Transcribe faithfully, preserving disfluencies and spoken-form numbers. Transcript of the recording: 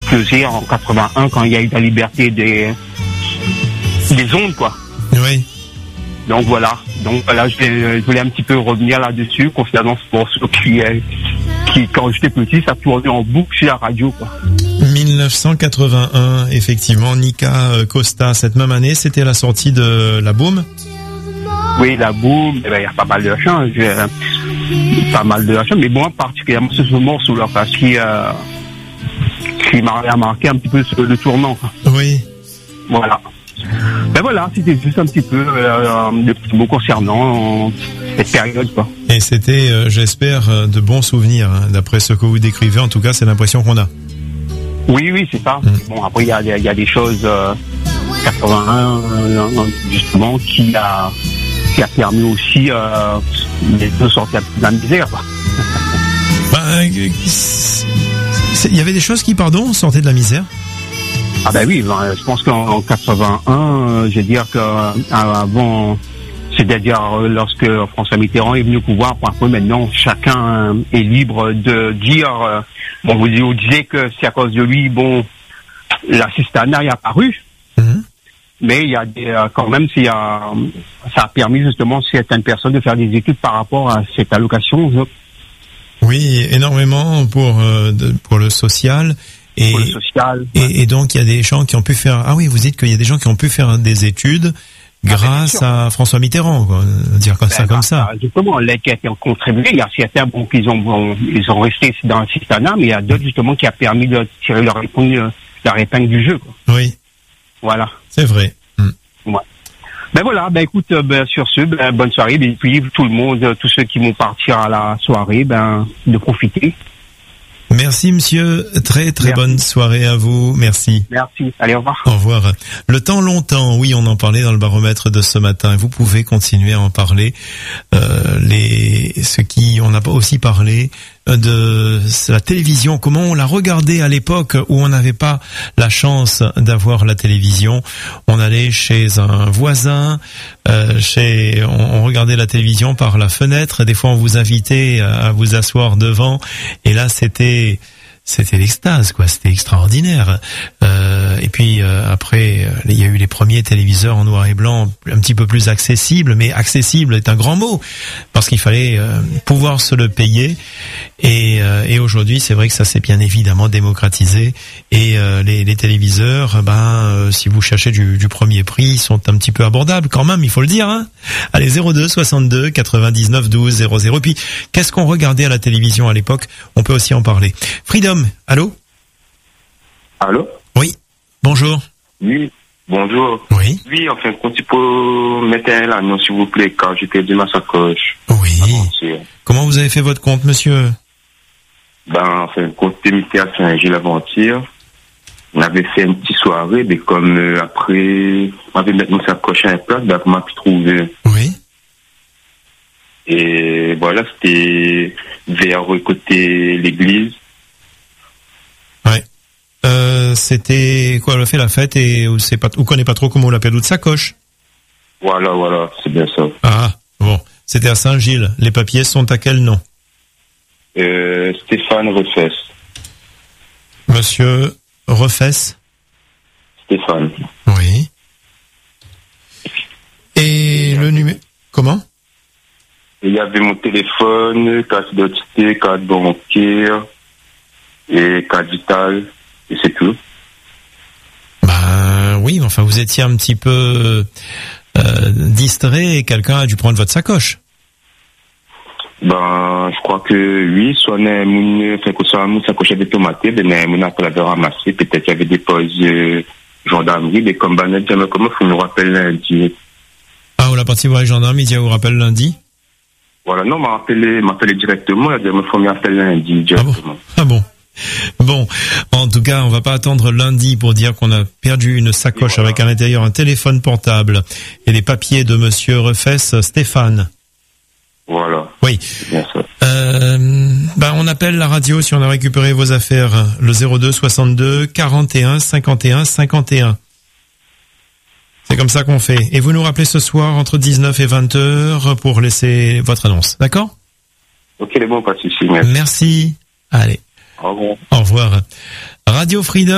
faisait en quatre-vingt-un quand il y a eu la liberté des, des ondes, quoi. Oui. Donc voilà, donc voilà, je, je voulais un petit peu revenir là-dessus, concernant pour ceux qui, qui, quand j'étais petit, ça tournait en boucle sur la radio, quoi. dix-neuf cent quatre-vingt-un, effectivement, Nika Costa, cette même année, c'était la sortie de La Boum. Oui, La Boum, eh ben, il y a pas mal de change, euh, pas mal de change, mais bon, particulièrement ce morceau-là, parce qu'il euh, qui m'a marqué un petit peu le tournant, quoi. Oui. Voilà. Ben voilà, c'était juste un petit peu euh, de petits mots concernant euh, cette période, quoi. Et c'était, euh, j'espère, euh, de bons souvenirs, hein, d'après ce que vous décrivez. En tout cas, c'est l'impression qu'on a. Oui, oui, c'est ça. Mmh. Bon, après, il y a, y a des choses euh, quatre-vingt-un, euh, justement, qui a, qui a permis aussi euh, de sortir de la misère, quoi. Ben, il y avait des choses qui, pardon, sortaient de la misère. Ah ben oui, ben, je pense qu'en quatre-vingt-un, euh, je veux dire qu'avant, c'est-à-dire euh, lorsque François Mitterrand est venu au pouvoir, pour un peu maintenant, chacun euh, est libre de dire, euh, bon, vous, vous disiez que c'est à cause de lui, bon, l'assistanat est apparu, mm-hmm. mais il y a des, euh, quand même, c'est, euh, ça a permis justement certaines personnes de faire des études par rapport à cette allocation. Je... Oui, énormément pour euh, de, pour le social. Et, pour le social, et, ouais. et donc il y a des gens qui ont pu faire. Ah oui, vous dites qu'il y a des gens qui ont pu faire des études grâce ah, à François Mitterrand, quoi. Dire comme ben, ça, comme ça. Justement, les qui ont contribué, il y a certains bon qu'ils ont, bon, ils ont resté dans le système, mais il y a d'autres justement qui a permis de tirer leur épingle, leur épingle du jeu, quoi. Oui. Voilà. C'est vrai. Hum. Ouais. Ben voilà, ben écoute, ben, sur ce, ben, bonne soirée, et puis tout le monde, tous ceux qui vont partir à la soirée, ben de profiter. Merci monsieur, très très Merci. Bonne soirée à vous, merci. Merci, allez au revoir. Au revoir. Le temps longtemps, oui, on en parlait dans le baromètre de ce matin, vous pouvez continuer à en parler. Euh, les, ceux qui, on n'a pas aussi parlé de la télévision, comment on la regardait à l'époque où on n'avait pas la chance d'avoir la télévision. On allait chez un voisin, euh, chez, on, on regardait la télévision par la fenêtre. Des fois, on vous invitait à vous asseoir devant, et là, c'était c'était l'extase, quoi. C'était extraordinaire. Euh, et puis euh, après, euh, il y a eu les premiers téléviseurs en noir et blanc, un petit peu plus accessibles, mais accessible est un grand mot, parce qu'il fallait euh, pouvoir se le payer. Et, euh, et aujourd'hui, c'est vrai que ça s'est bien évidemment démocratisé. Et euh, les, les téléviseurs, ben, euh, si vous cherchez du, du premier prix, ils sont un petit peu abordables quand même, il faut le dire, hein. Allez, zéro deux soixante-deux quatre-vingt-dix-neuf douze zéro zéro. Puis, qu'est-ce qu'on regardait à la télévision à l'époque? On peut aussi en parler. Freedom, allô? Allô? Oui, bonjour. Oui, bonjour. Oui. Oui, enfin, quand tu peux mettre un annonce, s'il vous plaît, car j'ai perdu ma sacoche. Oui. Comment vous avez fait votre compte, monsieur? Ben, enfin, quand j'étais à Saint-Gilles avant-hier, on avait fait une petite soirée, mais comme euh, après, on avait mis sa coche à un plat, ben, on m'a pu trouver. Oui. Et voilà, c'était vers côté l'église. Ouais. Euh, c'était quoi, on a fait la fête et on sait pas, on connaît pas trop comment on l'appelle, ou de sacoche. Voilà, voilà, c'est bien ça. Ah, bon. C'était à Saint-Gilles. Les papiers sont à quel nom? Euh, Stéphane Refès. Monsieur Refès? Stéphane. Oui. Et le numéro... Comment? Il y avait mon téléphone, carte d'identité, carte bancaire et carte vitale, et c'est tout. Ben oui, enfin vous étiez un petit peu euh, distrait et quelqu'un a dû prendre votre sacoche. Ben, je crois que oui, soit mon, enfin, que soit mon sacoche avait tomaté, mais mon après l'avait ramassé, peut-être qu'il y avait des pauses euh, gendarmerie, mais comme ben, comment faut nous rappeler lundi. Ah, on l'a parti voir les gendarmes, il dit, vous rappelle lundi? Voilà, non, m'a appelé, m'a appelé directement, la dernière fois, m'a appelé lundi, directement. Ah bon? Ah bon. Bon, en tout cas, on va pas attendre lundi pour dire qu'on a perdu une sacoche voilà. Avec à l'intérieur un téléphone portable et les papiers de monsieur Refès, Stéphane. Voilà. Oui. Bien ça. Euh, ben, on appelle la radio si on a récupéré vos affaires. Le zéro deux soixante-deux quarante et un cinquante et un cinquante et un. C'est comme ça qu'on fait. Et vous nous rappelez ce soir entre dix-neuf et vingt heures pour laisser votre annonce. D'accord? Ok, les bons, pas de soucis. Merci. Merci. Allez. Au revoir. Au revoir. Radio Freedom.